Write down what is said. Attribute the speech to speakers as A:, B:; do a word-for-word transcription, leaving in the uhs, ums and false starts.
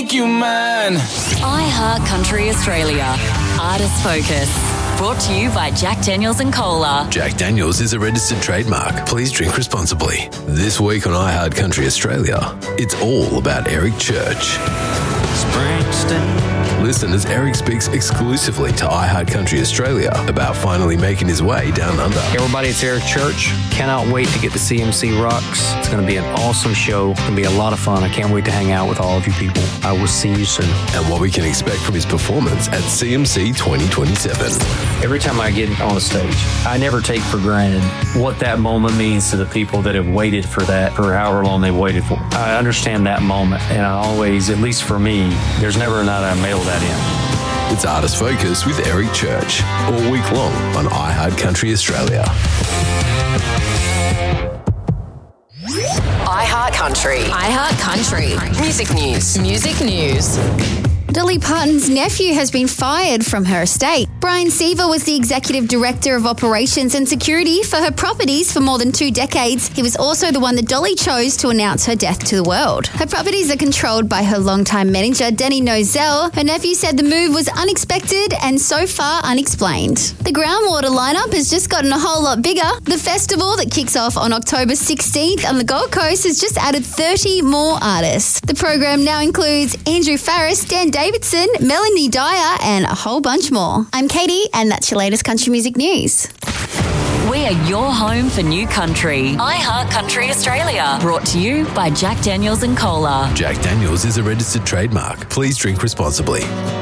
A: make you mine.
B: iHeart Country Australia. Artist Focus. Brought to you by Jack Daniels and Cola.
C: Jack Daniels is a registered trademark. Please drink responsibly. This week on iHeart Country Australia, it's all about Eric Church.
D: Springsteen.
C: Listen as Eric speaks exclusively to iHeart Country Australia about finally making his way down under.
E: Hey everybody, it's Eric Church. Cannot wait to get to C M C Rocks. It's going to be an awesome show. It's going to be a lot of fun. I can't wait to hang out with all of you people. I will see you soon.
C: And what we can expect from his performance at C M C twenty twenty-seven.
E: Every time I get on the stage, I never take for granted what that moment means to the people that have waited for that for however long they've waited for. I understand that moment, and I always, at least for me, there's never a night I mail that in.
C: It's Artist Focus with Eric Church, all week long on iHeart Country Australia.
F: iHeart Country.
G: iHeart Country.
F: Music news.
G: Music news. Dolly Parton's nephew has been fired from her estate. Brian Seaver was the executive director of operations and security for her properties for more than two decades. He was also the one that Dolly chose to announce her death to the world. Her properties are controlled by her longtime manager, Danny Nozell. Her nephew said the move was unexpected and so far unexplained. The groundwater lineup has just gotten a whole lot bigger. The festival that kicks off on October sixteenth on the Gold Coast has just added thirty more artists. The program now includes Andrew Farriss, Dan Davidson, Melanie Dyer, and a whole bunch more. I'm Katie, and that's your latest country music news.
B: We are your home for new country. iHeart Country Australia. Brought to you by Jack Daniels and Cola.
C: Jack Daniels is a registered trademark. Please drink responsibly.